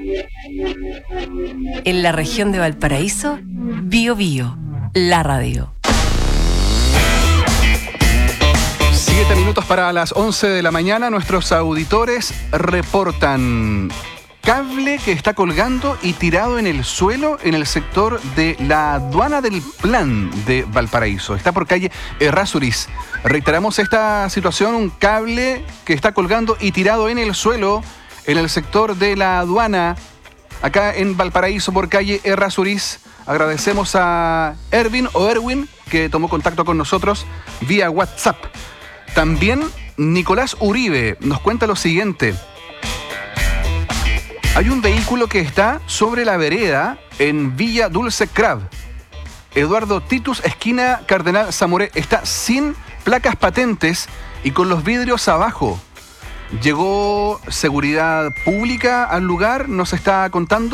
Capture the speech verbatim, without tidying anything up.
En la región de Valparaíso, Bio Bio, la radio. Siete minutos para las once de la mañana. Nuestros auditores reportan cable que está colgando y tirado en el suelo en el sector de la aduana del Plan de Valparaíso. Está por calle Errázuriz. Reiteramos esta situación, un cable que está colgando y tirado en el suelo en el sector de la aduana, acá en Valparaíso, por calle Errázuriz. Agradecemos a Erwin o Erwin, que tomó contacto con nosotros vía WhatsApp. También Nicolás Uribe nos cuenta lo siguiente. Hay un vehículo que está sobre la vereda en Villa Dulce Crab. Eduardo Titus, esquina Cardenal Zamoré. Está sin placas patentes y con los vidrios abajo. Llegó seguridad pública al lugar, nos está contando.